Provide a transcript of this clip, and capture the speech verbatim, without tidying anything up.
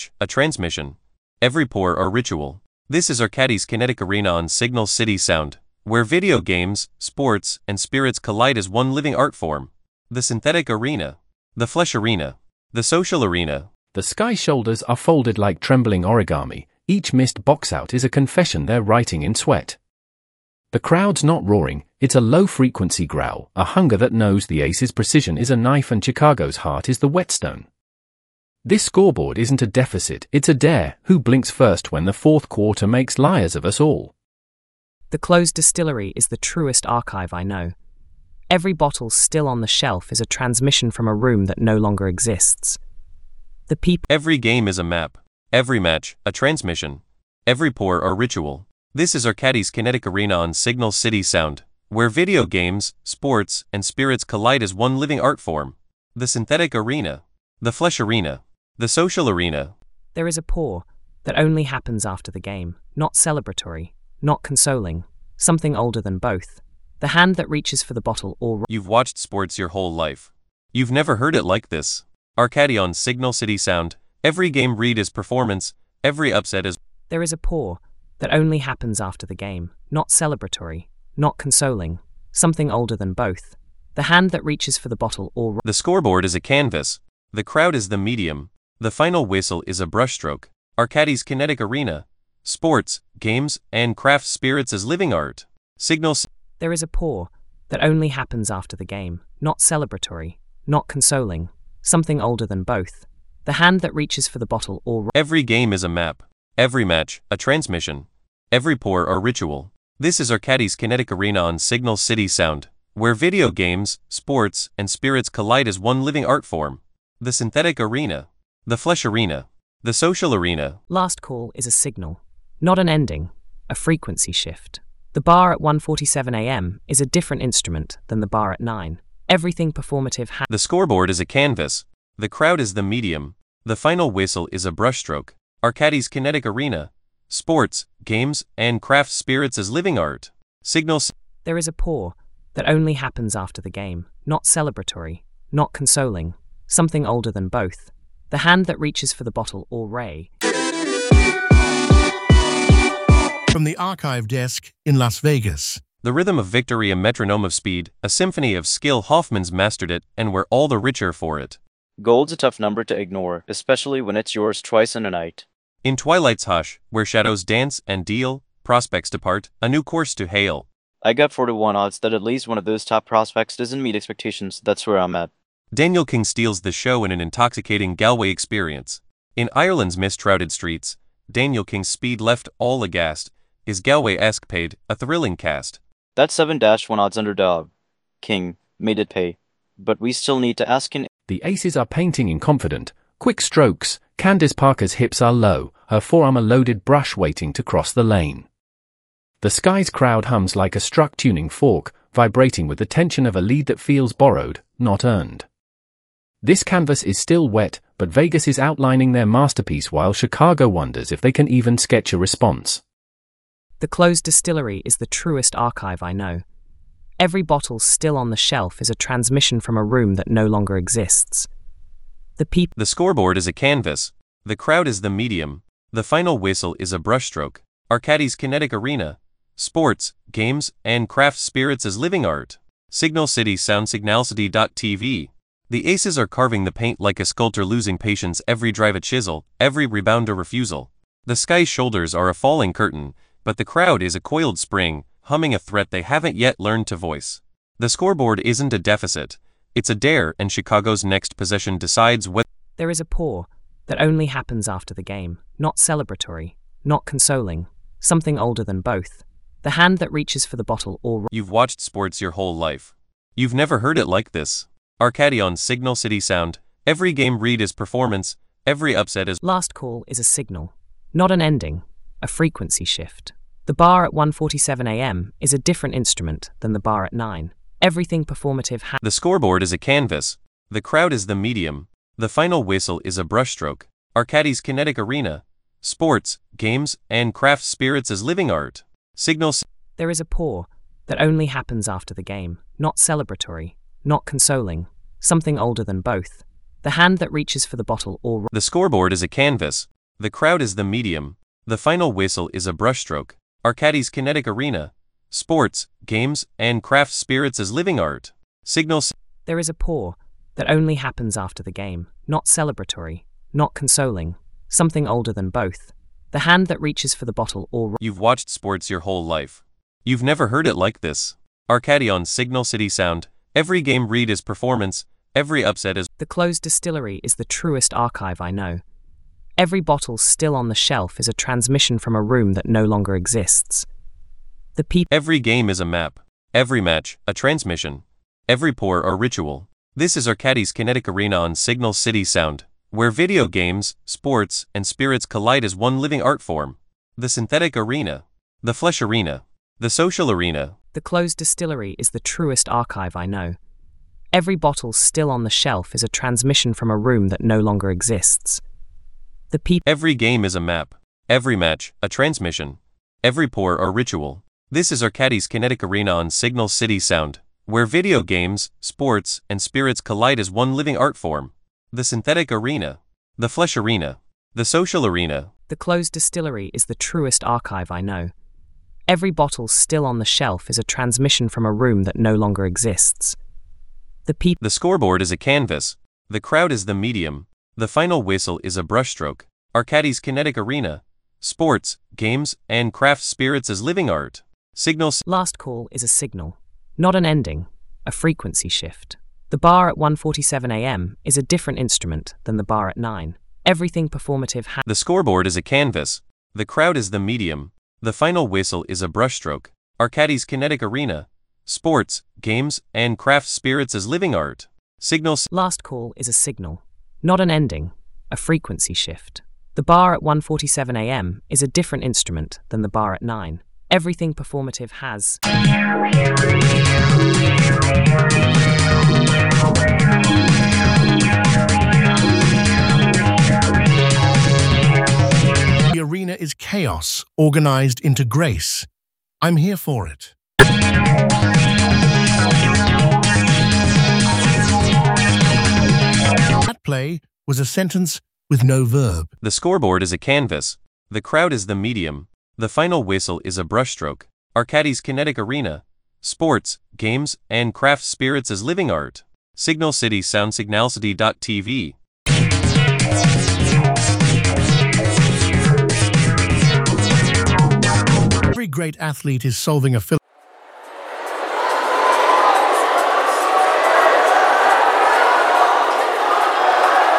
match, a transmission. Every pour a ritual. This is Arcadis Kinetic Arena on Signal City Sound, where video games, sports, and spirits collide as one living art form. The synthetic arena. The flesh arena. The social arena. The sky shoulders are folded like trembling origami. Each missed box out is a confession they're writing in sweat. The crowd's not roaring, it's a low-frequency growl, a hunger that knows the ace's precision is a knife and Chicago's heart is the whetstone. This scoreboard isn't a deficit, it's a dare. Who blinks first when the fourth quarter makes liars of us all? The closed distillery is the truest archive I know. Every bottle still on the shelf is a transmission from a room that no longer exists. The people. Every game is a map. Every match, a transmission. Every pour a ritual. This is Arcadis Kinetic Arena on Signal City Sound, where video games, sports, and spirits collide as one living art form. The synthetic arena. The flesh arena. The social arena. There is a pour that only happens after the game, not celebratory, not consoling, something older than both. The hand that reaches for the bottle or... You've watched sports your whole life. You've never heard it like this. Arcadi on Signal City Sound. Every game read is performance, every upset is... There is a pour that only happens after the game, not celebratory, not consoling, something older than both. The hand that reaches for the bottle or... The scoreboard is a canvas. The crowd is the medium. The final whistle is a brushstroke. Arcadis Kinetic Arena. Sports, games, and craft spirits as living art. Signal... There is a pour that only happens after the game, not celebratory, not consoling, something older than both. The hand that reaches for the bottle or... Every game is a map. Every match, a transmission. Every pour a ritual. This is Arcadis Kinetic Arena on Signal City Sound, where video games, sports, and spirits collide as one living art form. The synthetic arena. The flesh arena. The social arena. Last call is a signal, not an ending, a frequency shift. The bar at one forty-seven a m is a different instrument than the bar at nine. Everything performative ha- The scoreboard is a canvas. The crowd is the medium. The final whistle is a brushstroke. Arcadis Kinetic Arena. Sports, games, and craft spirits as living art. Signal... There is a pour that only happens after the game, not celebratory, not consoling, something older than both. The hand that reaches for the bottle or ray. From the archive desk in Las Vegas. The rhythm of victory, a metronome of speed, a symphony of skill. Hoffman's mastered it, and we're all the richer for it. Gold's a tough number to ignore, especially when it's yours twice in a night. In twilight's hush, where shadows dance and deal, prospects depart, a new course to hail. I got four to one odds that at least one of those top prospects doesn't meet expectations. That's where I'm at. Daniel King steals the show in an intoxicating Galway experience. In Ireland's mist-shrouded streets, Daniel King's speed left all aghast. His Galway-esque paid a thrilling cast. That seven to one odds underdog, King, made it pay. But we still need to ask in... The aces are painting in confident, quick strokes. Candice Parker's hips are low, her forearm a loaded brush waiting to cross the lane. The sky's crowd hums like a struck tuning fork, vibrating with the tension of a lead that feels borrowed, not earned. This canvas is still wet, but Vegas is outlining their masterpiece while Chicago wonders if they can even sketch a response. The closed distillery is the truest archive I know. Every bottle still on the shelf is a transmission from a room that no longer exists. The people... The scoreboard is a canvas. The crowd is the medium. The final whistle is a brushstroke. Arcadis Kinetic Arena. Sports, games, and craft spirits as living art. Signal City Sound. Signalcity dot T V. The aces are carving the paint like a sculptor losing patience. Every drive a chisel, every rebound a refusal. The sky's shoulders are a falling curtain, but the crowd is a coiled spring, humming a threat they haven't yet learned to voice. The scoreboard isn't a deficit. It's a dare, and Chicago's next possession decides what... There is a pour that only happens after the game, not celebratory, not consoling, something older than both. The hand that reaches for the bottle or... You've watched sports your whole life. You've never heard it like this. Arcadi on Signal City Sound. Every game read is performance, every upset is... Last call is a signal, not an ending, a frequency shift. The bar at one forty-seven a m is a different instrument than the bar at nine. Everything performative ha- The scoreboard is a canvas. The crowd is the medium. The final whistle is a brushstroke. Arcadis Kinetic Arena. Sports, games, and craft spirits as living art. Signal... There is a pour that only happens after the game, not celebratory, not consoling, something older than both. The hand that reaches for the bottle or... The scoreboard is a canvas. The crowd is the medium. The final whistle is a brushstroke. Arcadis Kinetic Arena. Sports, games, and craft spirits as living art. Signal. There is a pour that only happens after the game, not celebratory, not consoling, something older than both. The hand that reaches for the bottle or... You've watched sports your whole life. You've never heard it like this. Arcadi on Signal City Sound. Every game read is performance, every upset is... The closed distillery is the truest archive I know. Every bottle still on the shelf is a transmission from a room that no longer exists. The people... Every game is a map. Every match, a transmission. Every pour or ritual. This is Arcadis Kinetic Arena on Signal City Sound, where video games, sports, and spirits collide as one living art form. The synthetic arena. The flesh arena. The social arena. The closed distillery is the truest archive I know. Every bottle still on the shelf is a transmission from a room that no longer exists. The people... Every game is a map. Every match, a transmission. Every pour or ritual. This is Arcadis Kinetic Arena on Signal City Sound, where video games, sports, and spirits collide as one living art form. The synthetic arena. The flesh arena. The social arena. The closed distillery is the truest archive I know. Every bottle still on the shelf is a transmission from a room that no longer exists. The people... The scoreboard is a canvas. The crowd is the medium. The final whistle is a brushstroke. Arcadis Kinetic Arena. Sports, games, and craft spirits as living art. Signal. Last call is a signal, not an ending, a frequency shift. The bar at one forty-seven a m is a different instrument than the bar at nine. Everything performative ha- The scoreboard is a canvas. The crowd is the medium. The final whistle is a brushstroke. Arcadis Kinetic Arena. Sports, games, and craft spirits as living art. Signal. Last call is a signal, not an ending, a frequency shift. The bar at one forty-seven a m is a different instrument than the bar at nine. Everything performative has... The arena is chaos, organized into grace. I'm here for it. That play was a sentence with no verb. The scoreboard is a canvas. The crowd is the medium. The final whistle is a brushstroke. Arcadis Kinetic Arena. Sports, games, and craft spirits as living art. Signal City Sound. Signalcity dot T V. Every great athlete is solving a